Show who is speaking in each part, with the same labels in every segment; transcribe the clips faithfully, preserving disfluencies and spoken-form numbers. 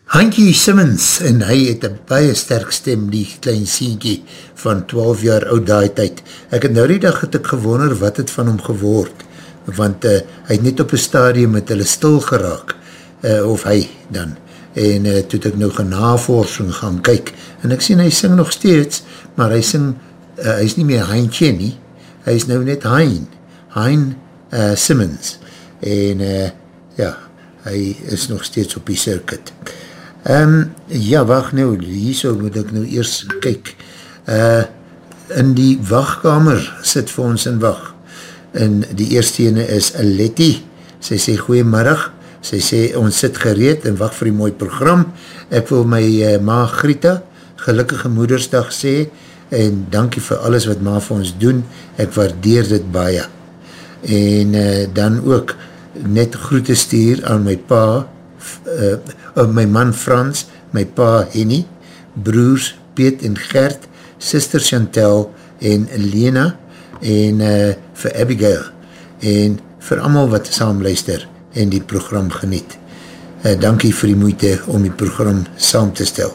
Speaker 1: Hankie Simmons, en hy het een baie sterk stem, die klein sienkie van twaalf jaar oud daai tyd. Ek het nou die dag het ek gewonder wat het van hom geword, want uh, hy het net op een stadium met hulle stil geraak, uh, of hy dan, en uh, toe het ek nou genavorsing gaan kyk, en ek sien hy sing nog steeds, maar hy sing, uh, hy is nie meer Heintje nie, hy is nou net Hein, Hein uh, Simmons, en uh, ja, hy is nog steeds op die circuit. Um, ja, wacht nou, hierso moet ek nou eers kyk. Uh, in die wachtkamer sit vir ons in wacht. En die eerste ene is Letty. Sy sê goeiemiddag. Sy sê ons sit gereed en wacht vir die mooi program. Ek wil my uh, ma Grieta gelukkige moedersdag sê en dankie vir alles wat ma vir ons doen. Ek waardeer dit baie. En uh, dan ook net groete stuur aan my pa Uh, uh, my man Frans, my pa Henny, broers Piet en Gert, sister Chantel en Lena en uh, vir Abigail en vir almal wat saam luister en die program geniet. Uh, dankie vir die moeite om die program saam te stel.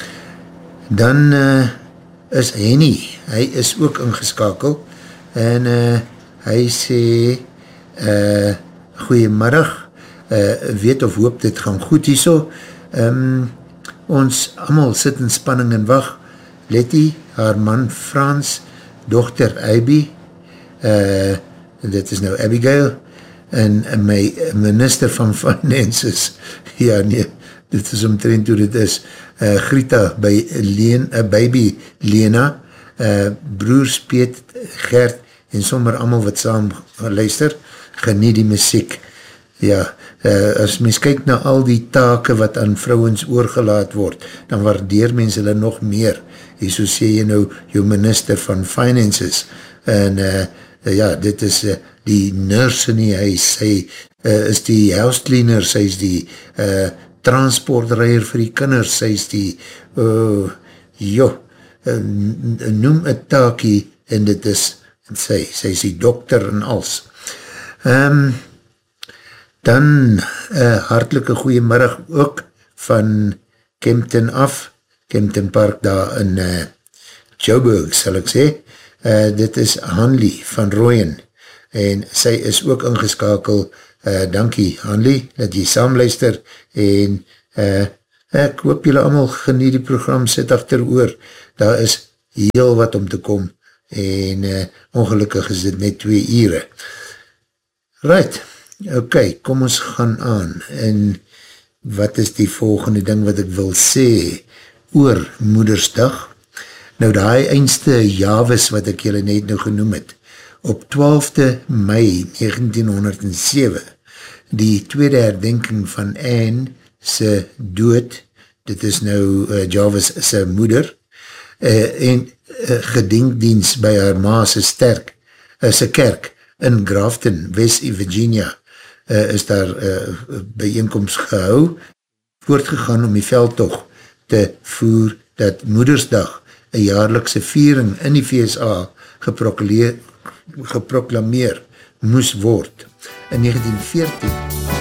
Speaker 1: Dan uh, is Henny, hy is ook ingeskakel en uh, hy sê uh, goeiemiddag, Uh, weet of hoop dit gaan goed hierso. Um, ons allemaal sit in spanning en wacht. Letty, haar man Frans, dochter Abby, uh, dit is nou Abigail, en, en my minister van Finances, ja nee, dit is omtrent hoe dit is, uh, Grieta by Leen, uh, baby Lena, uh, broers Piet, Gert, en sommer allemaal wat saam luister, geniet die muziek. Ja, uh, as mens kyk na al die take wat aan vrouwens oorgelaat word, dan waardeer mens hulle nog meer. En so sê jy nou, jou minister van Finances, en uh, ja, dit is uh, die nurse in die huis, sy uh, is die house cleaner, sy is die uh, transportrijder vir die kinders, sy is die, uh, joh, uh, noem een taakie, en dit is, en sy, sy is die dokter en als. Ehm, um, Dan uh, hartelike goeiemiddag ook van Kempton af, Kempton Park daar in uh, Joburg sal ek sê. Uh, dit is Hanlie van Rooyen en sy is ook ingeskakel. Uh, dankie Hanlie dat jy saamluister en uh, ek hoop julle allemaal geniet die program, sit achter oor. Daar is heel wat om te kom en uh, ongelukkig is dit net twee ure. Right. Ok, kom ons gaan aan en wat is die volgende ding wat ek wil sê oor Moedersdag? Nou die eindste Jawes wat ek julle net nou genoem het, op twaalfde Mei negentien honderd sewe, die tweede herdenking van Anne se dood, dit is nou uh, Jawes se moeder, uh, en uh, gedenkdienst by haar ma se sterk, uh, se kerk in Grafton, West Virginia, Uh, is daar uh, bijeenkomst gehou, voortgegaan om die veldtocht te voer dat Moedersdag een jaarlikse viering in die V S A geproklameer moes word. In negentien veertien